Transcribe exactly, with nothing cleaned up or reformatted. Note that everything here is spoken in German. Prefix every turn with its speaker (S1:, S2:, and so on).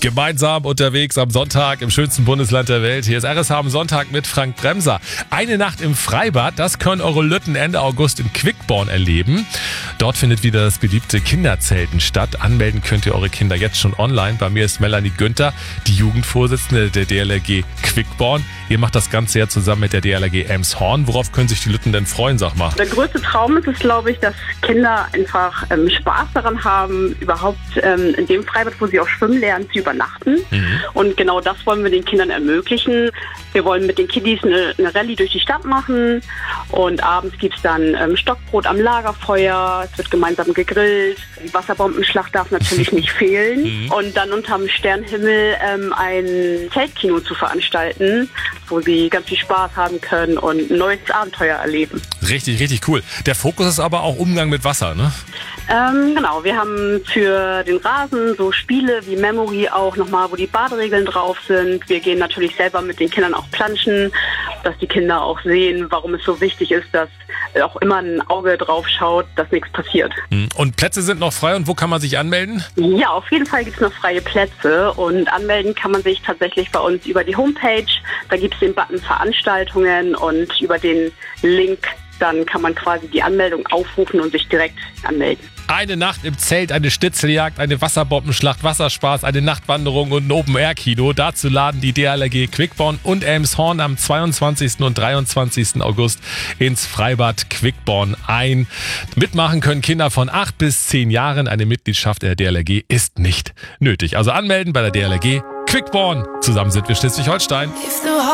S1: Gemeinsam unterwegs am Sonntag im schönsten Bundesland der Welt. Hier ist R S H am Sonntag mit Frank Bremser. Eine Nacht im Freibad, das können eure Lütten Ende August in Quickborn erleben. Dort findet wieder das beliebte Kinderzelten statt. Anmelden könnt ihr eure Kinder jetzt schon online. Bei mir ist Melanie Günther, die Jugendvorsitzende der D L R G Quickborn. Ihr macht das Ganze ja zusammen mit der D L R G Elmshorn. Worauf können sich die Lütten denn freuen, sag mal?
S2: Der größte Traum ist es, glaube ich, dass Kinder einfach ähm, Spaß daran haben, überhaupt ähm, in dem Freibad, wo sie auch schwimmen lernen, zu übernachten. Mhm. Und genau das wollen wir den Kindern ermöglichen. Wir wollen mit den Kiddies eine, eine Rallye durch die Stadt machen und abends gibt es dann ähm, Stockbrot am Lagerfeuer, es wird gemeinsam gegrillt, die Wasserbombenschlacht darf natürlich nicht fehlen mhm. und dann unterm Sternenhimmel ähm, ein Zeltkino zu veranstalten, wo sie ganz viel Spaß haben können und ein neues Abenteuer erleben.
S1: Richtig, richtig cool. Der Fokus ist aber auch Umgang mit Wasser, ne?
S2: Ähm, genau, wir haben für den Rasen so Spiele wie Memory auch nochmal, wo die Baderegeln drauf sind. Wir gehen natürlich selber mit den Kindern auch planschen, dass die Kinder auch sehen, warum es so wichtig ist, dass auch immer ein Auge drauf schaut, dass nichts passiert.
S1: Und Plätze sind noch frei und wo kann man sich anmelden?
S2: Ja, auf jeden Fall gibt es noch freie Plätze und anmelden kann man sich tatsächlich bei uns über die Homepage. Da gibt es den Button Veranstaltungen und über den Link dann kann man quasi die Anmeldung aufrufen und sich direkt anmelden.
S1: Eine Nacht im Zelt, eine Schnitzeljagd, eine Wasserbombenschlacht, Wasserspaß, eine Nachtwanderung und ein Open-Air-Kino. Dazu laden die D L R G Quickborn und Elmshorn am zweiundzwanzigsten und dreiundzwanzigsten August ins Freibad Quickborn ein. Mitmachen können Kinder von acht bis zehn Jahren. Eine Mitgliedschaft in der D L R G ist nicht nötig. Also anmelden bei der D L R G Quickborn. Zusammen sind wir Schleswig-Holstein.